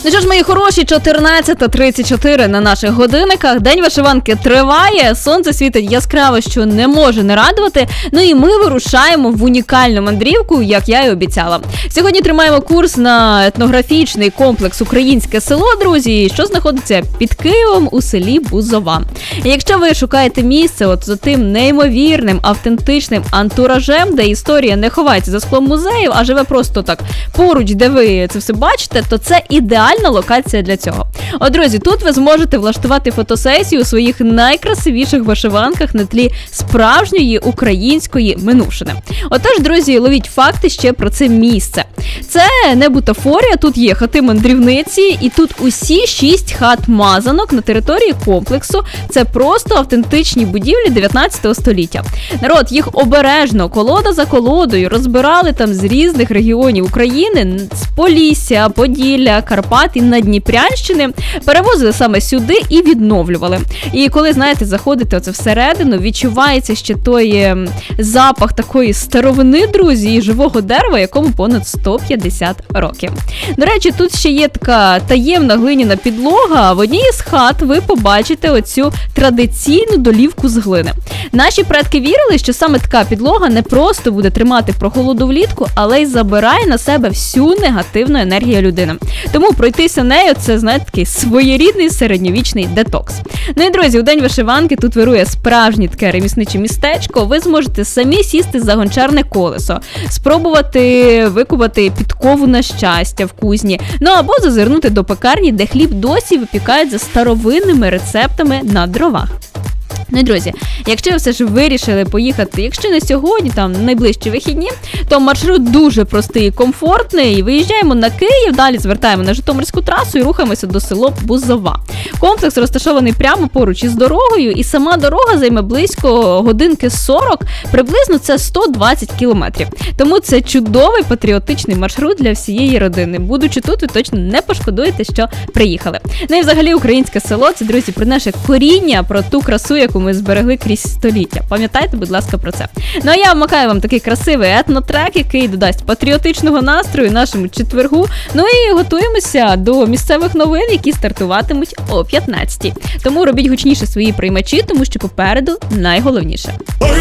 Ну що ж, мої хороші, 14:34 на наших годинниках. День вишиванки триває, сонце світить яскраво, що не може не радувати. Ну і ми вирушаємо в унікальну мандрівку, як я і обіцяла. Сьогодні тримаємо курс на етнографічний комплекс «Українське село», друзі, що знаходиться під Києвом у селі Бузова. І якщо ви шукаєте місце от за тим неймовірним, автентичним антуражем, де історія не ховається за склом музеїв, а живе просто так поруч, де ви це все бачите, то це ідеальна локація для цього. От, друзі, тут ви зможете влаштувати фотосесію у своїх найкрасивіших вишиванках на тлі справжньої української минувшини. Отож, друзі, ловіть факти ще про це місце. Це не бутафорія, тут є хати-мандрівниці, і тут усі 6 хат-мазанок на території комплексу. Це просто автентичні будівлі 19 століття. Народ, їх обережно, колода за колодою, розбирали там з різних регіонів України, з Полісся, Поділля, Карпат і Надніпрянщини, перевозили саме сюди і відновлювали. І коли, знаєте, заходите оце всередину, відчувається ще той запах такої старовини, друзі, і живого дерева, якому понад 150 років. До речі, тут ще є така таємна глиняна підлога, в одній із хат ви побачите оцю традиційну долівку з глини. Наші предки вірили, що саме така підлога не просто буде тримати прохолоду влітку, але й забирає на себе всю негативну енергію людини. Тому пройтися нею – це, знаєте, такий своєрідний середньовічний детокс. Ну і, друзі, у День вишиванки тут вирує справжнє таке ремісниче містечко. Ви зможете самі сісти за гончарне колесо, спробувати викувати підкову на щастя в кузні, ну або зазирнути до пекарні, де хліб досі випікають за старовинними рецептами на дровах. Ну і, друзі, якщо ви все ж вирішили поїхати, якщо не сьогодні, там найближчі вихідні, то маршрут дуже простий і комфортний. Виїжджаємо на Київ, далі звертаємо на Житомирську трасу і рухаємося до села Бузова. Комплекс розташований прямо поруч із дорогою, і сама дорога займе близько годинки 40, приблизно це 120 кілометрів. Тому це чудовий патріотичний маршрут для всієї родини. Будучи тут, ви точно не пошкодуєте, що приїхали. Ну і взагалі українське село – це, друзі, про наше коріння, про ту красу, яку ми зберегли крізь століття. Пам'ятайте, будь ласка, про це. Ну а я вмикаю вам такий красивий етнотрек, який додасть патріотичного настрою нашому четвергу. Ну і готуємося до місцевих новин, які стартуватимуть о 15-й. Тому робіть гучніше свої приймачі, тому що попереду найголовніше.